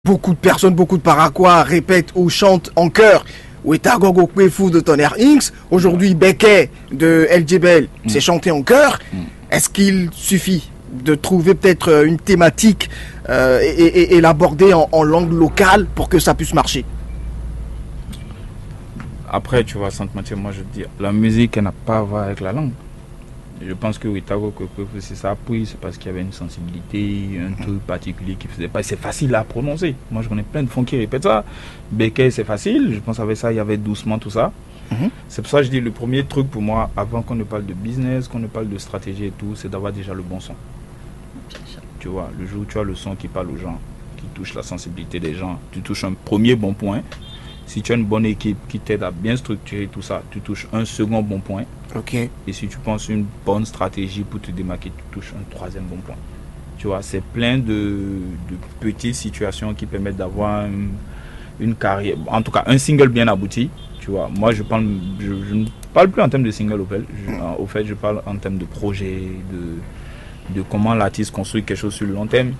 Beaucoup de personnes, beaucoup de Paraquois répètent ou chantent en chœur. Ouetagogo Kwefou de Tonnerre Inks. Aujourd'hui, Beke de LJBL, c'est chanté en chœur. Est-ce qu'il suffit de trouver peut-être une thématique et l'aborder en langue locale pour que ça puisse marcher? Après, tu vois, sans te mentir, moi je te dis, la musique, elle n'a pas à voir avec la langue. Je pense que Ouetagogo Kwefou, si ça appuie, c'est parce qu'il y avait une sensibilité, un truc particulier qui faisait pas. C'est facile à prononcer. Moi, je connais plein de fonds qui répètent ça. Beke, c'est facile. Je pense qu'avec ça, il y avait doucement tout ça. C'est pour ça que je dis, le premier truc pour moi, avant qu'on ne parle de business, qu'on ne parle de stratégie et tout, c'est d'avoir déjà le bon son. Tu vois, le jour où tu as le son qui parle aux gens, qui touche la sensibilité des gens, tu touches un premier bon point. Si tu as une bonne équipe qui t'aide à bien structurer tout ça, tu touches un second bon point. Ok. Et si tu penses une bonne stratégie pour te démarquer, tu touches un troisième bon point. Tu vois, c'est plein de petites situations qui permettent d'avoir une carrière, en tout cas un single bien abouti. Tu vois, moi je ne parle plus en termes de single au fait, je parle en termes de projet, de comment l'artiste construit quelque chose sur le long terme.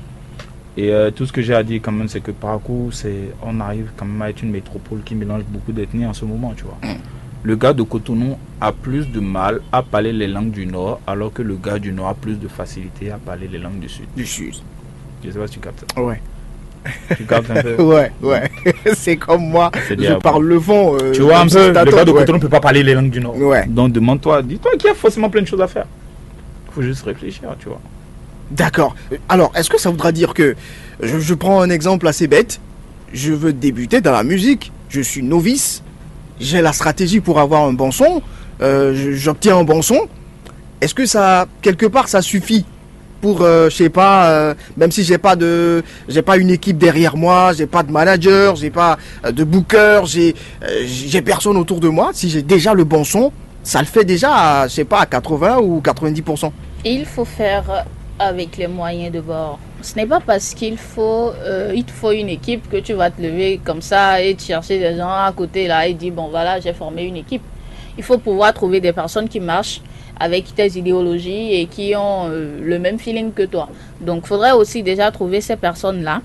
Et tout ce que j'ai à dire quand même, c'est que par coup, on arrive quand même à être une métropole qui mélange beaucoup d'ethnies en ce moment, tu vois. Le gars de Cotonou a plus de mal à parler les langues du Nord, alors que le gars du Nord a plus de facilité à parler les langues du Sud. Du Sud. Je sais pas si tu captes ça. Ouais. Tu captes un peu? Ouais. C'est comme moi, je parle le fond. Tu vois un peu, le gars de Cotonou ne peut pas parler les langues du Nord. Ouais. Donc demande-toi, dis-toi qu'il y a forcément plein de choses à faire. Il faut juste réfléchir, tu vois. D'accord. Alors, est-ce que ça voudra dire que, je prends un exemple assez bête, je veux débuter dans la musique, je suis novice, j'ai la stratégie pour avoir un bon son, j'obtiens un bon son, est-ce que ça, quelque part, ça suffit pour, je sais pas, même si j'ai pas une équipe derrière moi, j'ai pas de manager, j'ai pas de booker, j'ai personne autour de moi, si j'ai déjà le bon son, ça le fait déjà à, je sais pas, à 80 ou 90%. Il faut faire avec les moyens de bord. Ce n'est pas parce qu'il faut, il te faut une équipe que tu vas te lever comme ça et te chercher des gens à côté là et dire bon voilà j'ai formé une équipe. Il faut pouvoir trouver des personnes qui marchent avec tes idéologies et qui ont le même feeling que toi. Donc il faudrait aussi déjà trouver ces personnes là.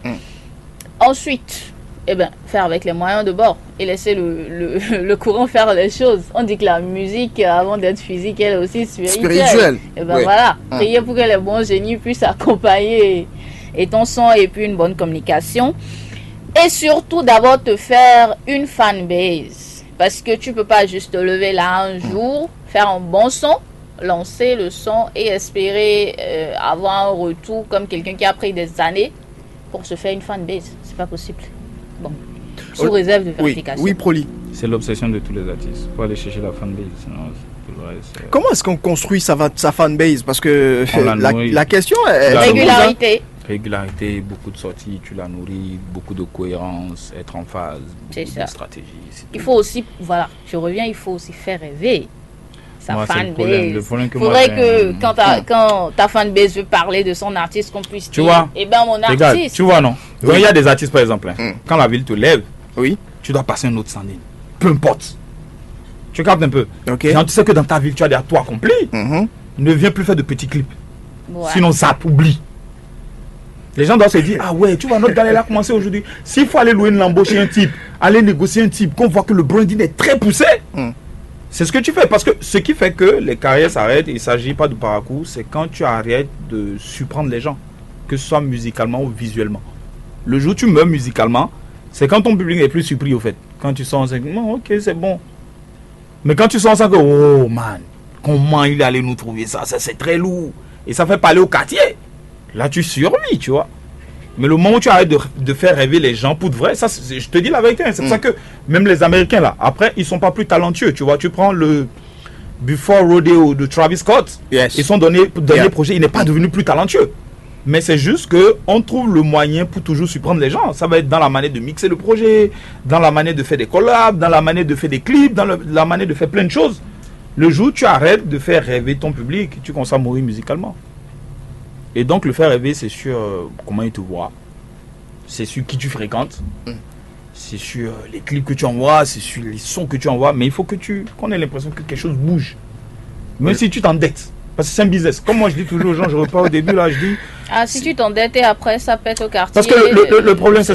Ensuite, faire avec les moyens de bord et laisser le courant faire les choses. On dit que la musique, avant d'être physique, elle est aussi spirituelle. Et voilà, prier pour que les bons génies puissent accompagner et ton son et puis une bonne communication. Et surtout d'abord te faire une fanbase. Parce que tu peux pas juste te lever là un jour, faire un bon son, lancer le son et espérer avoir un retour comme quelqu'un qui a pris des années pour se faire une fanbase. C'est pas possible. Bon, sous réserve de vérification. Oui, Proli. C'est l'obsession de tous les artistes. Il faut aller chercher la fanbase. Sinon, comment est-ce qu'on construit sa fanbase? Parce que la question est... Régularité, beaucoup de sorties, tu la nourris, beaucoup de cohérence, être en phase, beaucoup de stratégie. Il faut aussi, voilà, je reviens, il faut aussi faire rêver sa fanbase. Il faudrait que quand ta fanbase veut parler de son artiste, qu'on puisse dire, mon artiste. Regarde, tu vois, non? Il y a des artistes, par exemple, quand la ville te lève, tu dois passer un autre standing. Peu importe. Tu captes un peu. Quand tu sais que dans ta ville, tu as des atouts accomplis, ne viens plus faire de petits clips. Sinon, ça t'oublie. Les gens doivent se dire, ah ouais, tu vois, notre galère a commencé aujourd'hui. S'il faut aller louer une Lambo chez un type, aller négocier un type, qu'on voit que le branding est très poussé, c'est ce que tu fais. Parce que ce qui fait que les carrières s'arrêtent, il ne s'agit pas de parcours, c'est quand tu arrêtes de surprendre les gens, que ce soit musicalement ou visuellement. Le jour où tu meurs musicalement, c'est quand ton public n'est plus surpris au fait. Quand tu sens, ok, c'est bon. Mais quand tu sens ça que, oh man, comment il allait nous trouver ça, c'est très lourd. Et ça fait parler au quartier. Là, tu survis, tu vois. Mais le moment où tu arrêtes de faire rêver les gens pour de vrai, ça, je te dis la vérité. C'est pour ça que même les Américains, là, après, ils ne sont pas plus talentueux, tu vois. Tu prends le Before Rodeo de Travis Scott, ils sont donnés projet, il n'est pas devenu plus talentueux. Mais c'est juste qu'on trouve le moyen pour toujours surprendre les gens. Ça va être dans la manière de mixer le projet, dans la manière de faire des collabs, dans la manière de faire des clips, dans la manière de faire plein de choses. Le jour où tu arrêtes de faire rêver ton public, tu commences à mourir musicalement. Et donc le faire rêver, c'est sur comment il te voit, c'est sur qui tu fréquentes, c'est sur les clips que tu envoies, c'est sur les sons que tu envoies. Mais il faut qu'on ait l'impression que quelque chose bouge. Même si tu t'endettes. Parce que c'est un business. Comme moi je dis toujours aux gens, je repars au début là, je dis, Ah, si tu t'endettes et après ça pète au quartier. Parce que le problème, c'est